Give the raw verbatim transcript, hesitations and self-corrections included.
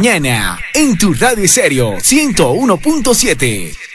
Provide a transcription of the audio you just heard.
mañana en tu radio Estéreo ciento uno punto siete.